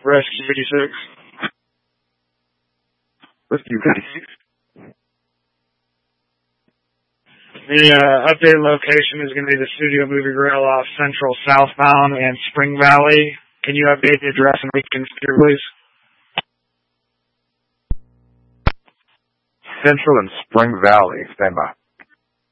Rescue 56. Rescue 56. The updated location is going to be the Studio Movie Grill off Central Southbound and Spring Valley. Can you update the address and reconfigure, please? Central and Spring Valley. Stand by.